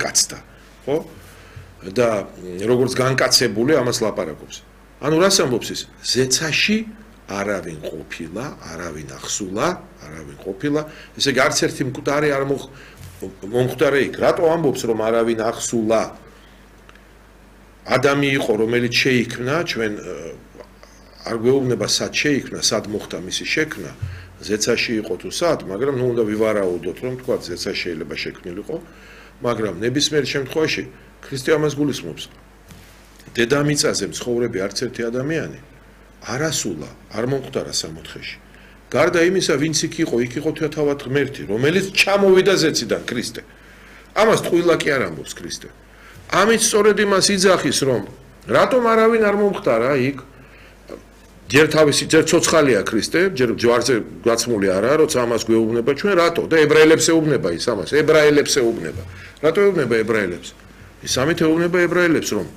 განკაცდა, ხო? და როგორც განკაცებული ამას ლაპარაკობს. ანუ რას ამბობს ის? ზეცაში არავინ ყოფილა, არავინ ახსულა, არავინ ყოფილა. ესე იგი არც ერთი მკვდარი არ მომხვდარა იქ. რატო ამბობს რომ არავინ ახსულა? ადამი იყო, რომელიც შეიქმნა, ჩვენ არ გვეუბნება სად შეიქმნა, სად მოხდა მისი შექმნა, ზეცაში იყო თუ სად, მაგრამ ნუ უნდა ვივარაუდოთ, რომ თქვა ზეცაში შეიძლება შექმნილიყო, მაგრამ ნებისმიერ შემთხვევაში ქრისტე ამას გულისხმობს. დედამიწაზე მცხოვრები არც ერთი ადამიანი არ ასულა, არ მომხვდარა სამოთხეში. გარდა იმისა, ვინც იქ იყო თავად ღმერთი, რომელიც ჩამოვიდა ზეციდან ქრისტე. ამას ტყუილა კი არ ამბობს ქრისტე. ამით სწორედ იმას იძახის, რომ რატომ არავინ არ მომხდარა იქ? ჯერ ცოცხალია ქრისტე, ჯერ ჯვარზე გაცმული არა, როცა ამას გვეუბნება ჩვენ, რატო? და ებრაელებს ეუბნება ის ამას, ებრაელებს ეუბნება. რატო ეუბნება ებრაელებს? ის ამით ეუბნება ებრაელებს, რომ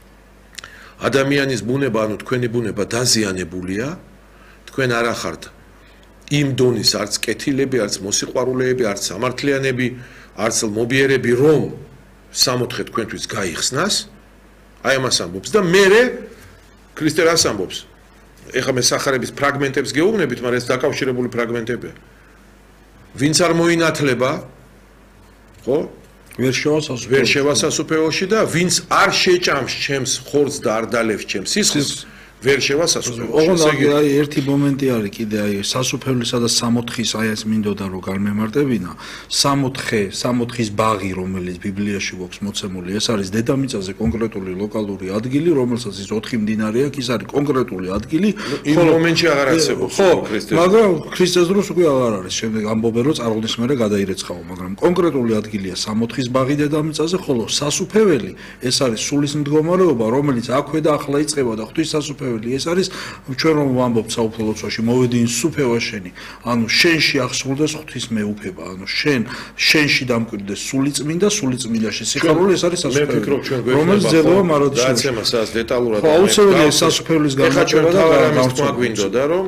ადამიანის ბუნება, ანუ თქვენი ბუნება დაზიანებულია, თქვენ არ ახართ იმ დონის არც კეთილები, არც მოსიყვარულეები, არც სამართლიანები, არც მობიერები, რომ სამოთხე თქვენთვის გაიხსნას, აი ამას ამბობს და მერე ქრისტე რას ამბობს? ეხლა მე სახარების ფრაგმენტებს გეუბნებით, მაგრამ ეს დაკავშირებული ფრაგმენტებია. ვინც არ მოინათლება, ხო? ვერ შევა სასუფეველში და ვინც არ შეჭამს ჩემს ხორცს და არ დალევს ჩემს სისხლს, ვერ შევა სასუფეველში. ოღონდ ერთი მომენტი არის კიდე, აი სასუფევლისა და სამოთხის აი ეს მინდოდა რომ გამემართებინა. სამოთხის ბაღი, რომელიც ბიბლიაში გვაქვს მოცემული, ეს არის დედამიწაზე კონკრეტული ლოკალური ადგილი, რომელსაც ის 4 მდინარე აქვს, ის არის კონკრეტული ადგილი. იმ მომენტში აღარ არსებობს ქრისტეს. მაგრამ ქრისტეს დროს უკვე აღარ არის. შემდეგ ამბობენ რომ წარღვნის მერე გადაირეცხაო, მაგრამ კონკრეტული ადგილია სამოთხის ბაღი დედამიწაზე, ხოლო სასუფეველი ეს არის სულის მდგომარეობა, რომელიც აქვე და ახლა იწყება და ღვთის სასუფეველი ეს არის ჩვენ რომ ვამბობთ საუფლო ლოცვაში მოვედი სუფევა შენი ანუ შენში აღსრულდეს ღვთის მეუფება ანუ შენში დამკვიდრდეს სულიწმინდაში სიხარული ეს არის სასუფეველი რომელიც ძელოა მარადში დაცემა სადაც დეტალურად აუცილებლია სასუფეველის განმარტება და გვინდოდა რომ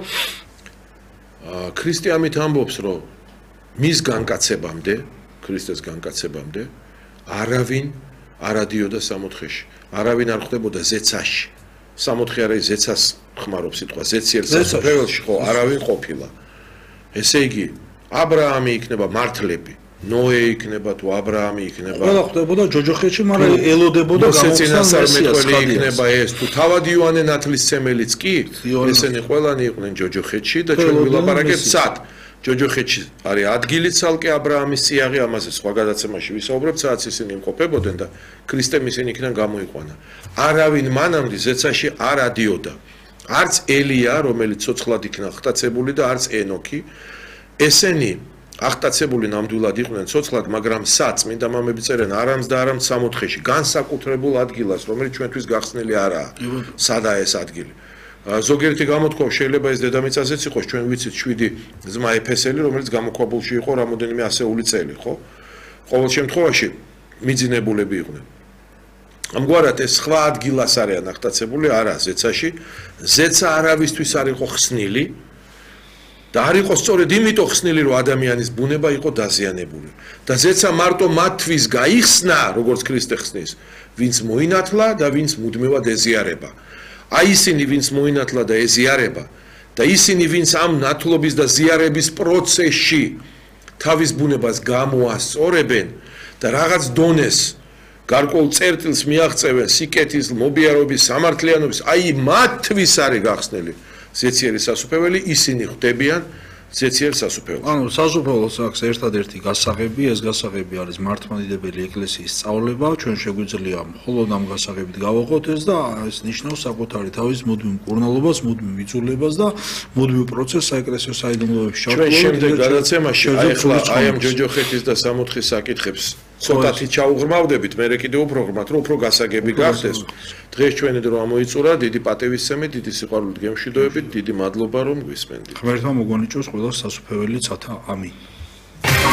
ქრისტე ამით ამბობს რომ მის განკაცებამდე ქრისტეს განკაცებამდე არავინ არ ადიოდა სამოთხეში არავინ არ ხდებოდა ზეცაში სამოთხე არის ზეცას ხმარობს სიტყვა ზეციერ სასუფეველში ხო არავინ ყოფილა ესე იგი აბრაამი იქნება მართლები ნოე იქნება თუ აბრაამი იქნება ყველა ხდებოდა ჯოჯოხეთში მაგრამ ელოდებოდა გამოცდას იქნება ეს თუ თავად იოანე ნათლისმცემელიც კი ესენი ყველანი იყვნენ ჯოჯოხეთში და ჩვენ ვილაპარაკებთ სად ჯოჯოხეთში არის ადგილი ცალკე აბრაამის წიაღი ამაზე სხვა გადაცემაში ვისაუბრებთ სადაც ისინი იმყოფებოდნენ და ქრისტემ ისინი იქიდან გამოიყვანა არავინ მანამდე ზეცაში არ ადიოდა არც ელია რომელიც ცოცხლად იქნა აღტაცებული და არც ენოქი ესენი აღტაცებული ნამდვილად იყვნენ ცოცხლად მაგრამ საწმინდა მამები წერენ არამს და არამს სამოთხეში განსაკუთრებულ ადგილას რომელიც ჩვენთვის გახსნილი არაა სადაა ეს ადგილი ზოგიერთი გამოთქვა შეიძლება ეს დედამიწაზეც იყოს ჩვენ ვიცით 7 ძმა ეფესელი რომელიც გამოქვაბულში იყო რამოდენიმე ასეული წელი ხო ყოველ შემთხვევაში მიძინებულები იყვნენ ამგვარად ეს სხვა ადგილას არიან აღტაცებული არა ზეცაში ზეცა არავისთვის არ იყო ხსნილი და არ იყო სწორედ იმიტომ ხსნილი რომ ადამიანის ბუნება იყო დაზიანებული და ზეცა მარტო მათთვის გაიხსნა როგორც ქრისტე ხსნის ვინც მოინათლა და ვინც მუდმივად ეზიარება აი ისინი ვინც მოინათლა და ეზიარება და ისინი ვინც ამ ნათლობის და ზიარების პროცესში თავის ბუნებას გამოასწორებენ და რაღაც დონეს გარკვეულ წერტილს მიაღწევენ სიკეთის, მობიარობის, სამართლიანობის, აი მათთვის არის გახსნილი ზეციერი სასუფეველი, ისინი ხვდებიან ზეციერ სასუფეველს. ანუ სასუფეველს აქვს ერთადერთი გასაღები, ეს გასაღები არის მართლმადიდებელი ეკლესიის სწავლება, ჩვენ შეგვიძლია მხოლოდ ამ გასაღებით გავაღვოთ ეს და ეს ნიშნავს საკუთარი თავის მუდმივ მკურნალობას, მუდმივ იწურლებას და მუდმივ პროცესს საეკლესიო საიდუმლოებში ჩვენ შემდეგ გადაცემაში აი ამ ჯოჯოხეთის და სამოთხის საკითხებს ცოტათი ჩაუღრმავდებით, მე კიდევ უფრო ღრმად, რომ უფრო გასაგები გახდეს. დღეს ჩვენი დრო ამოიწურა, დიდი პატევისცემით, დიდი სიყვარულით გემშვიდობებით, დიდი მადლობა რომ გვისმენდით. ღმერთმა მოგონიჭოს ყველა სასუფეველი ცათა. ამინ.